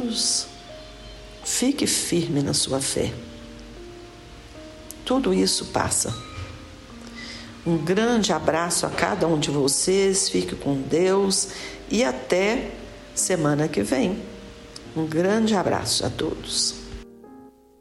Deus. Fique firme na sua fé. Tudo isso passa. Um grande abraço a cada um de vocês. Fique com Deus e até semana que vem. Um grande abraço a todos.